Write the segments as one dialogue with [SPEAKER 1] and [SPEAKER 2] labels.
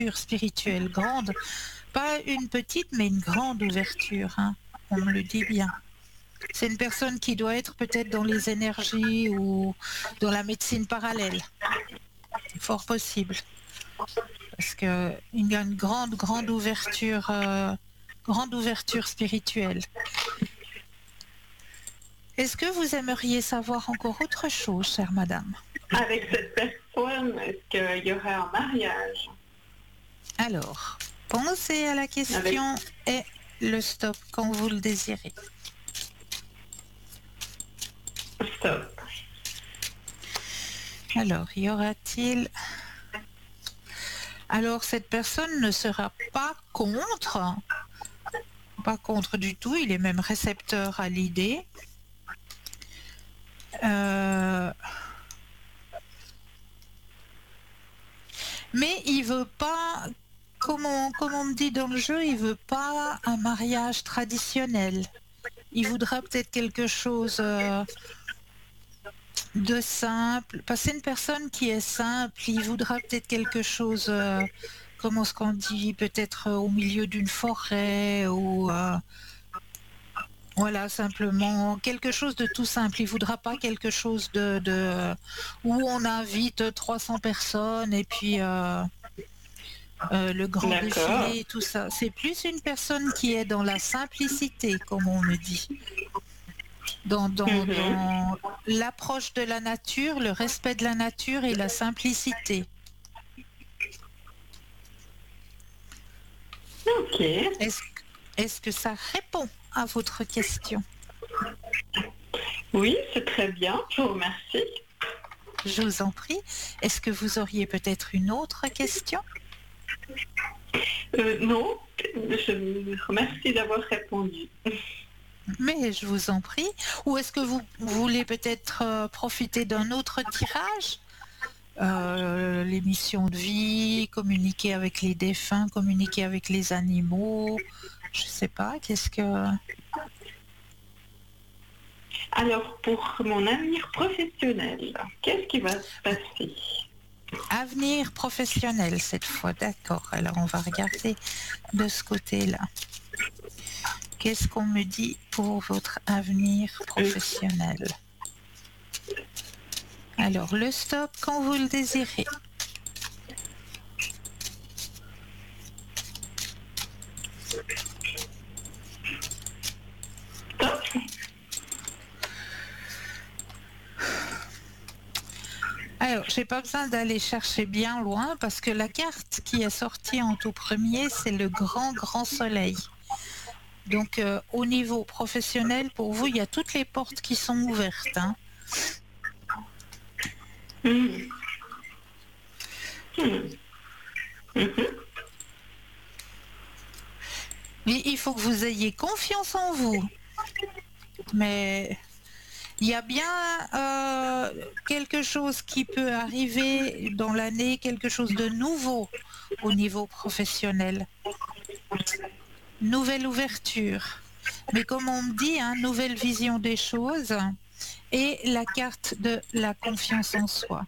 [SPEAKER 1] spirituelle grande, pas une petite mais une grande ouverture, hein, on me le dit bien. C'est une personne qui doit être peut-être dans les énergies ou dans la médecine parallèle, fort possible, parce qu'il y a une grande ouverture spirituelle. Est-ce que vous aimeriez savoir encore autre chose, chère madame?
[SPEAKER 2] Avec cette personne, est-ce qu'il y aurait un mariage?
[SPEAKER 1] Alors, pensez à la question et le stop quand vous le désirez.
[SPEAKER 2] Stop.
[SPEAKER 1] Alors, y aura-t-il... Alors, cette personne ne sera pas contre du tout, il est même récepteur à l'idée. Mais il veut pas, comme on me dit dans le jeu, il veut pas un mariage traditionnel. Il voudra peut-être quelque chose de simple. Parce que c'est une personne qui est simple, il voudra peut-être quelque chose, comment est-ce qu'on dit, peut-être au milieu d'une forêt ou... voilà, simplement quelque chose de tout simple. Il voudra pas quelque chose où on invite 300 personnes et puis le grand défilé et tout ça. C'est plus une personne qui est dans la simplicité, comme on me dit. Dans l'approche de la nature, le respect de la nature et la simplicité.
[SPEAKER 2] Ok.
[SPEAKER 1] Est-ce que ça répond à votre question?
[SPEAKER 2] Oui, c'est très bien. Je vous remercie.
[SPEAKER 1] Je vous en prie. Est-ce que vous auriez peut-être une autre question?
[SPEAKER 2] Non, je vous remercie d'avoir répondu.
[SPEAKER 1] Mais je vous en prie. Ou est-ce que vous voulez peut-être profiter d'un autre tirage? L'émission de vie, communiquer avec les défunts, communiquer avec les animaux, je sais pas, qu'est-ce que...
[SPEAKER 2] Alors, pour mon avenir professionnel, qu'est-ce qui va se passer?
[SPEAKER 1] Avenir professionnel cette fois, d'accord. Alors on va regarder de ce côté-là. Qu'est-ce qu'on me dit pour votre avenir professionnel? Alors le stop quand vous le désirez. Alors, j'ai pas besoin d'aller chercher bien loin parce que la carte qui est sortie en tout premier, c'est le grand soleil. Donc, au niveau professionnel, pour vous, il y a toutes les portes qui sont ouvertes. Hein. Mais il faut que vous ayez confiance en vous. Mais il y a bien quelque chose qui peut arriver dans l'année, quelque chose de nouveau au niveau professionnel. Nouvelle ouverture. Mais comme on me dit, hein, nouvelle vision des choses et la carte de la confiance en soi.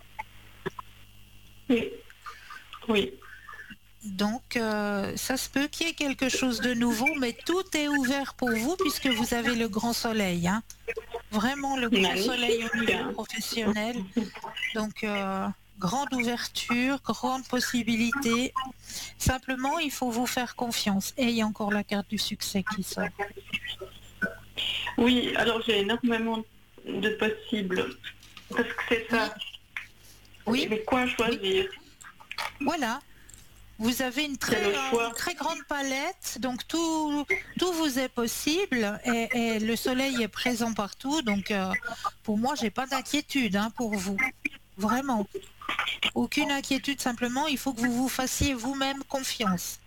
[SPEAKER 2] Oui. Oui.
[SPEAKER 1] Donc, ça se peut qu'il y ait quelque chose de nouveau, mais tout est ouvert pour vous puisque vous avez le grand soleil. Hein. Vraiment le grand soleil au niveau professionnel. Donc, grande ouverture, grande possibilité. Simplement, il faut vous faire confiance. Et il y a encore la carte du succès qui sort.
[SPEAKER 2] Oui, alors j'ai énormément de possibles. Parce que c'est ça.
[SPEAKER 1] Oui.
[SPEAKER 2] Mais quoi choisir?
[SPEAKER 1] Voilà. Vous avez une très grande palette, donc tout vous est possible et le soleil est présent partout. Donc pour moi, j'ai pas d'inquiétude hein, pour vous. Vraiment. Aucune inquiétude, simplement, il faut que vous vous fassiez vous-même confiance.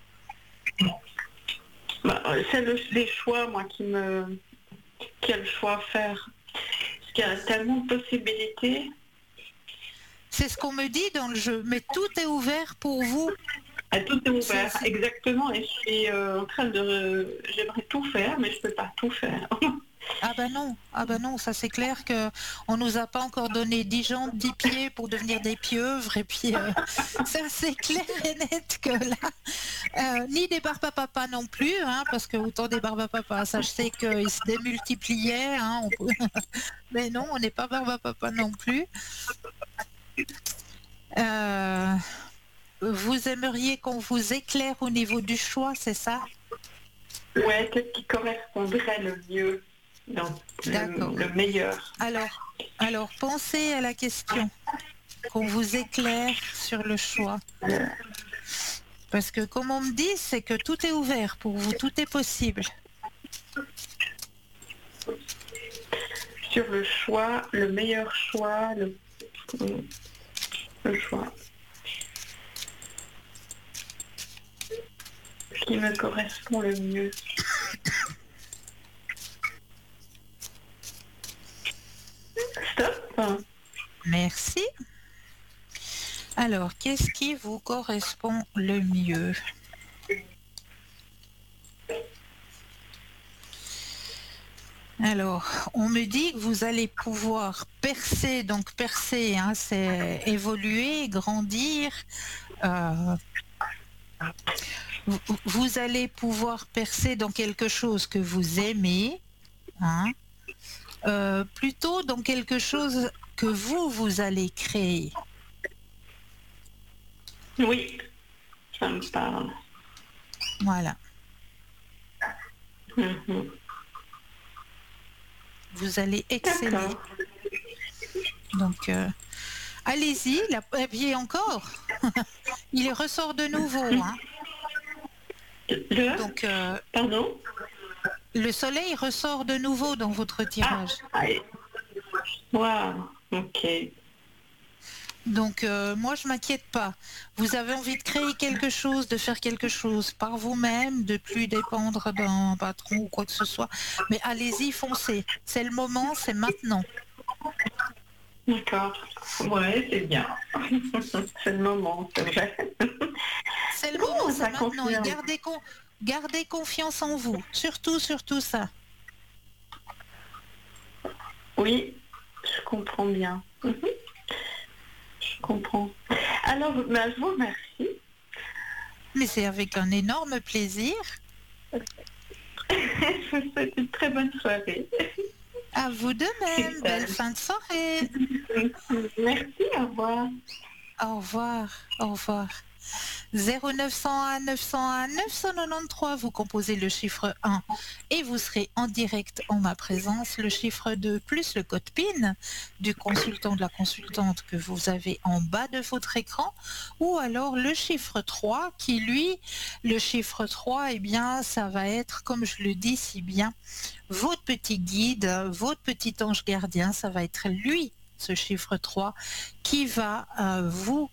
[SPEAKER 2] Bah, c'est les choix, moi, qui a le choix à faire. Parce qu'il y a tellement de possibilités.
[SPEAKER 1] C'est ce qu'on me dit dans le jeu, mais tout est ouvert pour vous.
[SPEAKER 2] Ah, tout est ouvert, exactement. Et je suis en train de... J'aimerais tout faire, mais je ne peux pas tout faire.
[SPEAKER 1] Ah ben non, ça c'est clair que on nous a pas encore donné 10 jambes, 10 pieds pour devenir des pieuvres et puis ça c'est clair et net que là, ni des barbapapas non plus, hein, parce que autant des barbapapas, ça je sais qu'ils se démultipliaient, hein, mais non, on n'est pas barbapapa non plus. Vous aimeriez qu'on vous éclaire au niveau du choix, c'est ça?
[SPEAKER 2] Ouais, qu'est-ce qui correspondrait le mieux, donc le meilleur?
[SPEAKER 1] Alors, pensez à la question, qu'on vous éclaire sur le choix. Parce que comme on me dit, c'est que tout est ouvert pour vous, tout est possible.
[SPEAKER 2] Sur le choix, le meilleur choix, le choix. Ce qui me correspond le mieux. Stop.
[SPEAKER 1] Merci. Alors, qu'est-ce qui vous correspond le mieux? Alors, on me dit que vous allez pouvoir percer, donc percer, hein, c'est évoluer, grandir. Vous allez pouvoir percer dans quelque chose que vous aimez, hein, plutôt dans quelque chose que vous allez créer.
[SPEAKER 2] Oui, ça me parle.
[SPEAKER 1] Voilà.
[SPEAKER 2] Mm-hmm.
[SPEAKER 1] Vous allez exceller.
[SPEAKER 2] D'accord.
[SPEAKER 1] Donc, allez-y. Et puis encore, il ressort de nouveau. Hein. Donc,
[SPEAKER 2] pardon?
[SPEAKER 1] Le soleil ressort de nouveau dans votre tirage.
[SPEAKER 2] Wow, ok.
[SPEAKER 1] Donc, moi, je m'inquiète pas. Vous avez envie de créer quelque chose, de faire quelque chose par vous-même, de plus dépendre d'un patron ou quoi que ce soit. Mais allez-y, foncez. C'est le moment, c'est maintenant.
[SPEAKER 2] D'accord. Ouais, c'est bien. C'est le moment, c'est vrai.
[SPEAKER 1] C'est le moment, c'est maintenant. Et gardez confiance en vous. Surtout ça.
[SPEAKER 2] Oui, je comprends bien. Je comprends. Alors, je vous remercie.
[SPEAKER 1] Mais c'est avec un énorme plaisir.
[SPEAKER 2] Je vous souhaite une très bonne soirée.
[SPEAKER 1] À vous de même. Belle fin de soirée.
[SPEAKER 2] Merci, au revoir.
[SPEAKER 1] Au revoir. Au revoir. 0901 901 993, vous composez le chiffre 1 et vous serez en direct en ma présence, le chiffre 2 plus le code PIN du consultant, de la consultante que vous avez en bas de votre écran, ou alors le chiffre 3 qui lui, le chiffre 3, eh bien ça va être, comme je le dis si bien, votre petit guide, votre petit ange gardien, ça va être lui, ce chiffre 3, qui va vous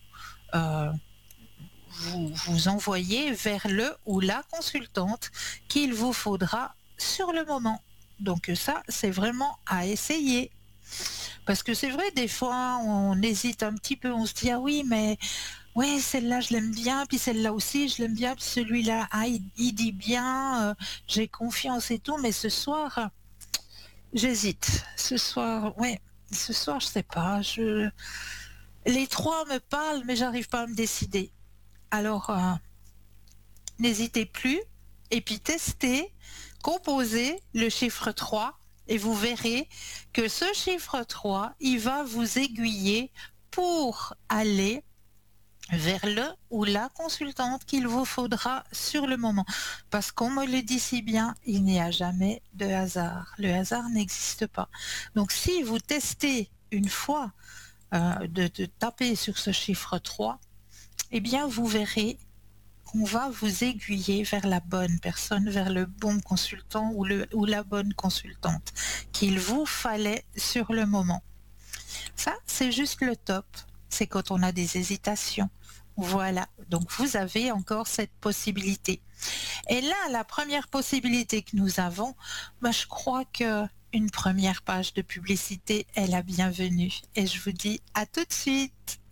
[SPEAKER 1] envoyer vers le ou la consultante qu'il vous faudra sur le moment. Donc ça, c'est vraiment à essayer. Parce que c'est vrai, des fois, on hésite un petit peu, on se dit, ah oui, mais ouais, celle-là, je l'aime bien, puis celle-là aussi, je l'aime bien, puis celui-là, ah, il dit bien, j'ai confiance et tout, mais ce soir, j'hésite. Ce soir, je sais pas, les trois me parlent, mais j'arrive pas à me décider. Alors, n'hésitez plus et puis testez, composez le chiffre 3 et vous verrez que ce chiffre 3, il va vous aiguiller pour aller vers le ou la consultante qu'il vous faudra sur le moment. Parce qu'on me le dit si bien, il n'y a jamais de hasard. Le hasard n'existe pas. Donc si vous testez une fois de taper sur ce chiffre 3, eh bien vous verrez qu'on va vous aiguiller vers la bonne personne, vers le bon consultant ou la bonne consultante qu'il vous fallait sur le moment. Ça, c'est juste le top. C'est quand on a des hésitations. Voilà, donc vous avez encore cette possibilité. Et là, la première possibilité que nous avons, je crois que une première page de publicité est la bienvenue. Et je vous dis à tout de suite.